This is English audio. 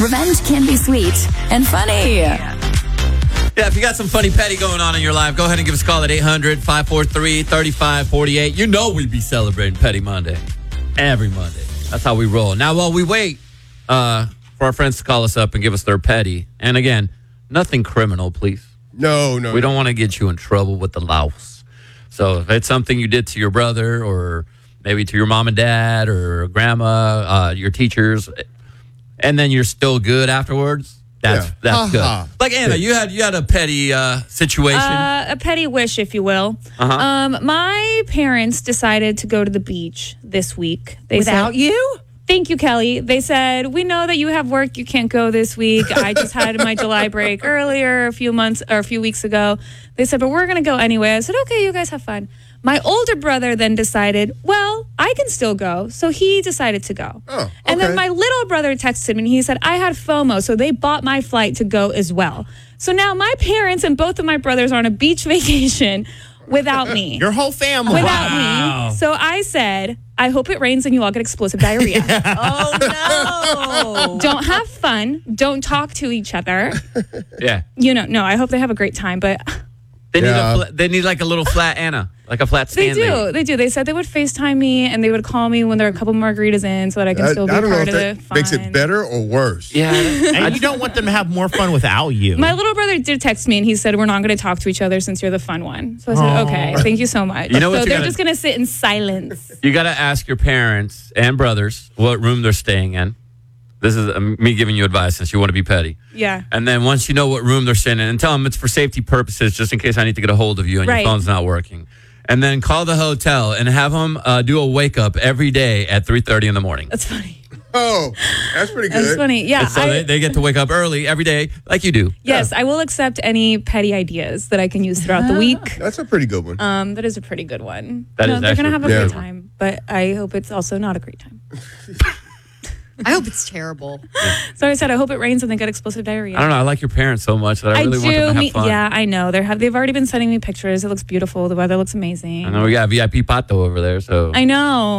Revenge can be sweet and funny. Yeah, if you got some funny petty going on in your life, go ahead and give us a call at 800-543-3548. You know we'd be celebrating Petty Monday. Every Monday. That's how we roll. Now, while we wait for our friends to call us up and give us their petty, and again, nothing criminal, please. No. We don't want to get you in trouble with the laws. So if it's something you did to your brother or maybe to your mom and dad or grandma, your teachers, and then you're still good afterwards, that's good. Like Anna, you had a petty situation. A petty wish, if you will. My parents decided to go to the beach this week. Without you? Thank you, Kelly. They said, we know that you have work. You can't go this week. I just had my July break earlier a few weeks ago. They said, but we're going to go anyway. I said, okay, you guys have fun. My older brother then decided, well, I can still go. So he decided to go. Oh, okay. And then my little brother texted me and he said, I had FOMO. So they bought my flight to go as well. So now my parents and both of my brothers are on a beach vacation without me. Your whole family. Without me. So I said, I hope it rains and you all get explosive diarrhea. Oh, no. Don't have fun. Don't talk to each other. Yeah. No, I hope they have a great time. But They need like a little flat Anna, like a flat stand. They do. They said they would FaceTime me and they would call me when there are a couple margaritas in so that I can still be part of the fun. Makes it better or worse. Yeah. And you don't want them to have more fun without you. My little brother did text me and he said, we're not going to talk to each other since you're the fun one. So I said, okay, thank you so much. You know what so you they're gotta- just going to sit in silence. You got to ask your parents and brothers what room they're staying in. This is me giving you advice since you want to be petty. Yeah. And then once you know what room they're staying in, and tell them it's for safety purposes, just in case I need to get a hold of you and your phone's not working. And then call the hotel and have them do a wake up every day at 3:30 in the morning. That's funny. Oh, that's pretty good. That's funny. Yeah. And so they get to wake up early every day like you do. Yes, I will accept any petty ideas that I can use throughout the week. That's a pretty good one. That is a pretty good one. That is they're going to actually have a a great good one. time, but I hope it's also not a great time. I hope it's terrible. So I said, I hope it rains and they get explosive diarrhea. I don't know. I like your parents so much that I really want them to have fun. Yeah, I know. They've already been sending me pictures. It looks beautiful. The weather looks amazing. I know we got VIP Pato over there, so. I know.